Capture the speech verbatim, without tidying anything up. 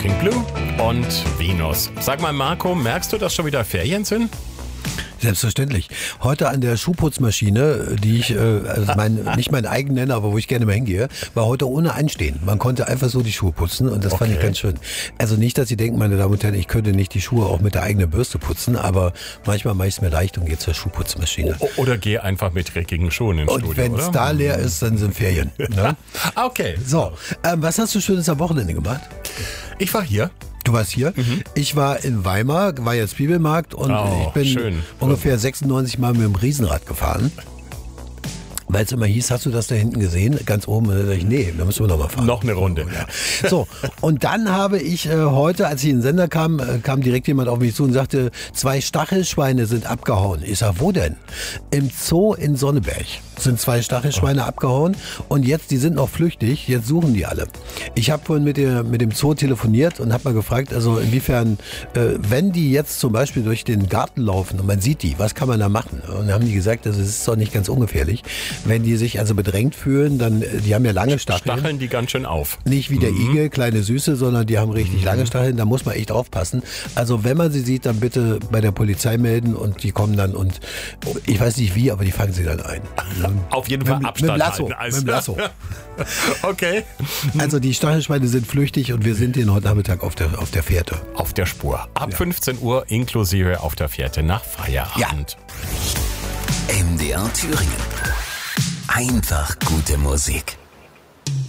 Shocking Blue und Venus. Sag mal, Marco, merkst du, dass schon wieder Ferien sind? Selbstverständlich. Heute an der Schuhputzmaschine, die ich äh, also mein, nicht mein eigen nenne, aber wo ich gerne mal hingehe, war heute ohne Anstehen. Man konnte einfach so die Schuhe putzen und das okay. fand ich ganz schön. Also nicht, dass Sie denken, meine Damen und Herren, ich könnte nicht die Schuhe auch mit der eigenen Bürste putzen, aber manchmal mache ich es mir leicht und gehe zur Schuhputzmaschine. O- oder geh einfach mit dreckigen Schuhen ins und Studio, wenn es da leer ist, dann sind Ferien. Ne? Okay. So, ähm, was hast du Schönes am Wochenende gemacht? Ich war hier. Du warst hier. Mhm. Ich war in Weimar, war jetzt Zwiebelmarkt und oh, ich bin schön. ungefähr sechsundneunzig Mal mit dem Riesenrad gefahren. Weil es immer hieß, hast du das da hinten gesehen? Ganz oben. Und dann dachte ich, nee, da müssen wir noch mal fahren. Noch eine Runde. Ja. So, und dann habe ich äh, heute, als ich in den Sender kam, äh, kam direkt jemand auf mich zu und sagte, zwei Stachelschweine sind abgehauen. Ich sag, wo denn? Im Zoo in Sonneberg sind zwei Stachelschweine oh. abgehauen und jetzt, die sind noch flüchtig, jetzt suchen die alle. Ich habe vorhin mit, der, mit dem Zoo telefoniert und habe mal gefragt, also inwiefern, äh, wenn die jetzt zum Beispiel durch den Garten laufen und man sieht die, was kann man da machen? Und dann haben die gesagt, also es ist doch nicht ganz ungefährlich. Wenn die sich also bedrängt fühlen, dann, die haben ja lange Stacheln. Stacheln die ganz schön auf. Nicht wie der mhm. Igel, kleine Süße, sondern die haben richtig mhm. lange Stacheln, da muss man echt aufpassen. Also wenn man sie sieht, dann bitte bei der Polizei melden und die kommen dann und ich weiß nicht wie, aber die fangen sie dann ein. Auf jeden Fall mit, Abstand mit Lasso, halten. Also. Mit dem Lasso. Okay. Also die Stachelschweine sind flüchtig und wir sind den heute Nachmittag auf der, auf der Fährte. Auf der Spur. Ab ja. fünfzehn Uhr inklusive auf der Fährte nach Feierabend. Ja. M D R Thüringen. Einfach gute Musik.